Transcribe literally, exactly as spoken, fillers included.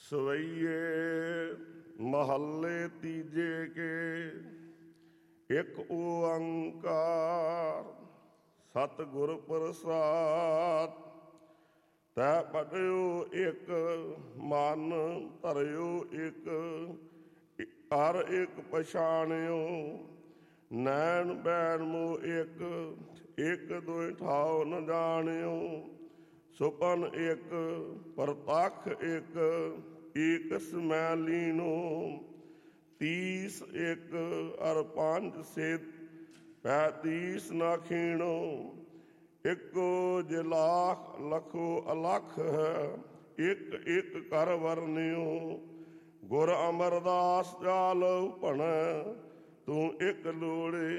ਸਵਈਏ ਮਹੱਲੇ ਤੀਜੇ ਕੇ। ਇੱਕ ਓੰਕਾਰ ਸਤਿਗੁਰ ਪ੍ਰਸਾਦ। ਤੈ ਪੜਿਓ ਇੱਕ ਮਨ ਧਰਿਓ ਇੱਕ, ਹਰ ਇੱਕ ਪਛਾਣਿਓ। ਨੈਣ ਬੈਣ ਮੋ ਇੱਕ, ਇੱਕ ਦੁਇ ਠਾਉ ਨ ਜਾਣਿਓ। ਸੁਪਨ ਇੱਕ ਪ੍ਰਤੱਖ ਇੱਕ, ਏਕ ਸਮੈ ਲੀਨੋ। ਤੀਸ ਇੱਕ ਅਰ ਪੰਜ ਸਿੱਧ, ਪੈਂਤੀਸ ਨਾ ਖੀਣੋ। ਇੱਕੋ ਜਿਲਾਖ ਲਖੋ ਅਲਖ ਹੈ, ਇੱਕ ਇੱਕ ਕਰ ਵਰਨਿਓ। ਗੁਰ ਅਮਰਦਾਸ ਜਾਲ ਭਣੈ, ਤੂੰ ਇੱਕ ਲੋੜੇ।